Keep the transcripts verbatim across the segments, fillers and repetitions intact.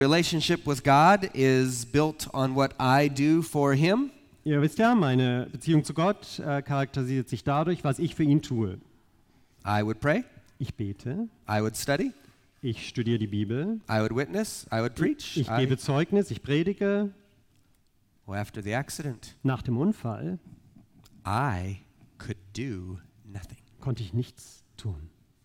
Relationship with God is built on what I do for Him. Ihr wisst ja, meine Beziehung zu Gott äh, charakterisiert sich dadurch, was ich für ihn tue. I would pray, Ich bete, I would study, ich studiere die Bibel, I would witness, I would preach. ich I, gebe Zeugnis, ich predige. well, after the accident, Nach dem Unfall I could do nothing. konnte ich nichts tun.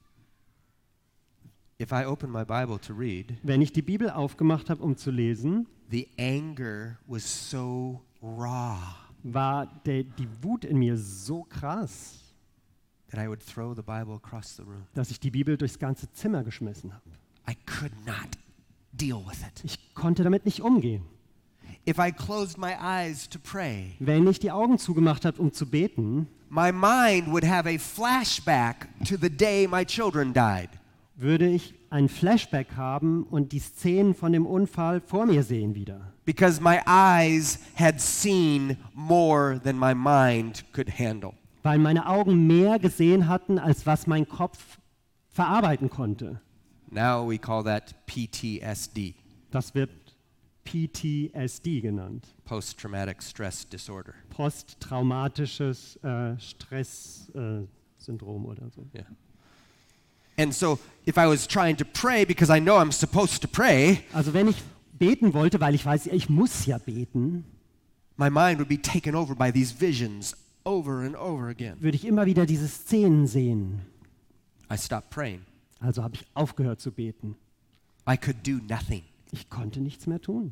If I opened my Bible to read, Wenn ich die Bibel aufgemacht habe, um zu lesen, the anger was so raw war der, die Wut in mir so krass, that I would throw the Bible across the room. dass ich die Bibel durchs ganze Zimmer geschmissen habe. I could not deal with it. Ich konnte damit nicht umgehen. If I closed my eyes to pray, Wenn ich die Augen zugemacht habe, um zu beten, my mind would have a flashback to the day my children died. würde ich ein Flashback haben und die Szenen von dem Unfall vor mir sehen wieder. Because my eyes had seen more than my mind could handle. Weil meine Augen mehr gesehen hatten, als was mein Kopf verarbeiten konnte. Now we call that P T S D, Das wird P T S D genannt. post-traumatic stress disorder. Posttraumatisches äh, Stresssyndrom äh, Syndrom oder so. Yeah. And so if I was trying to pray because I know I'm supposed to pray, Also wenn ich beten wollte, weil ich weiß, ich muss ja beten, my mind would be taken over by these visions over and over again. würde ich immer wieder diese Szenen sehen. I stopped praying. Also habe ich aufgehört zu beten. I could do nothing. Ich konnte nichts mehr tun.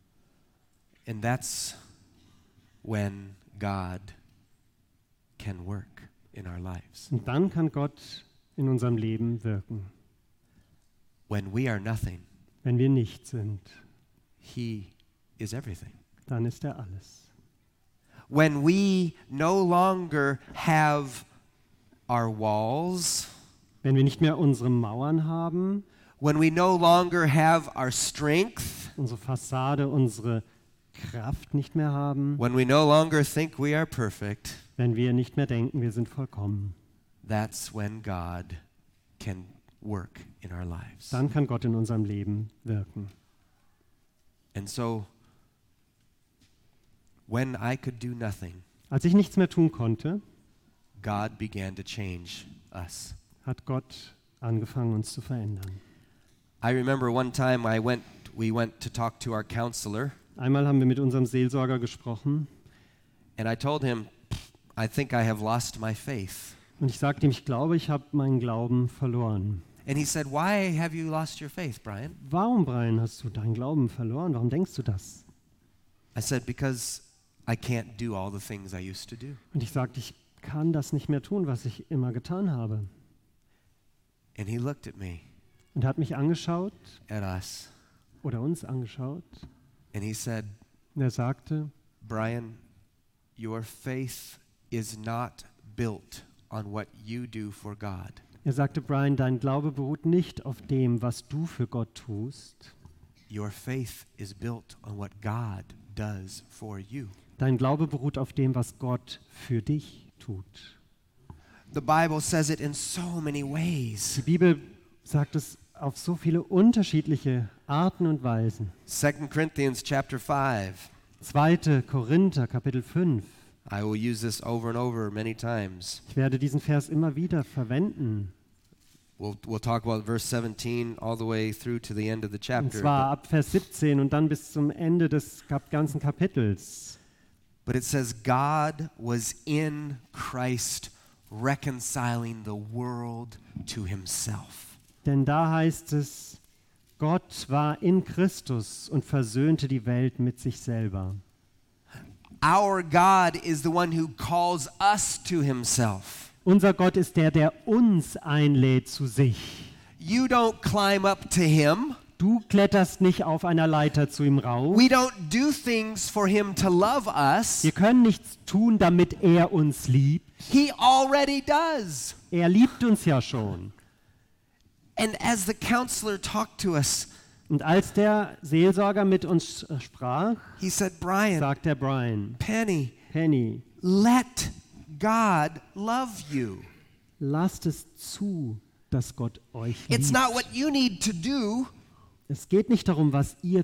And that's when God can work in our lives. Und dann kann Gott in unserem Leben wirken. When we are nothing, Wenn wir nichts sind, He is everything. dann ist er alles. When we no longer have our walls, Wenn wir nicht mehr unsere Mauern haben, when we no longer have our strength, unsere Fassade, unsere Kraft nicht mehr haben, when we no longer think we are perfect, wenn wir nicht mehr denken, wir sind vollkommen, that's when God can work in our lives. dann kann Gott in unserem Leben wirken. And so, when I could do nothing, Als ich nichts mehr tun konnte, God began to change us. hat Gott angefangen, uns zu verändern. I remember one time I went, we went to talk to our counselor, Einmal haben wir mit unserem Seelsorger gesprochen and I told him, I think I have lost my faith. und ich sagte ihm, ich glaube, ich habe meinen Glauben verloren. And he said, why have you lost your faith, Brian? Warum, Brian, hast du deinen Glauben verloren? Warum denkst du das? I said, because I can't do all the things I used to do. Und ich sagte, ich kann das nicht mehr tun, was ich immer getan habe. And he looked at me, Und er hat mich angeschaut at us, oder uns angeschaut and he said, und er sagte, Brian, your faith is not built on what you do for God. er sagte, Brian, dein Glaube beruht nicht auf dem, was du für Gott tust. Your faith is built on what God does for you. Dein Glaube beruht auf dem, was Gott für dich tut. The Bible says it in so many ways. Die Bibel sagt es auf so viele unterschiedliche Arten und Weisen. Second Corinthians chapter five. zweiter Korinther, Kapitel fünf. I will use this over and over many times. Ich werde diesen Vers immer wieder verwenden. We'll, we'll talk about verse seventeen all the way through to the end of the Und chapter. zwar ab Vers siebzehn und dann bis zum Ende des Kap- ganzen Kapitels. But it says, God was in Christ reconciling the world to himself. Denn da heißt es, Gott war in Christus und versöhnte die Welt mit sich selber. Our God is the one who calls us to himself. Unser Gott ist der, der uns einlädt zu sich. You don't climb up to him. Du kletterst nicht auf einer Leiter zu ihm rauf. We don't do things for him to love us. Wir können nichts tun, damit er uns liebt. He already does. Er liebt uns ja schon. And as the counselor talked to us, Und als der Seelsorger mit uns äh, sprach, he said, Brian, sagt der Brian, Penny, Penny, let God love you. lasst es zu, dass Gott euch It's liebt. not what you need to do. Es geht nicht darum, was ihr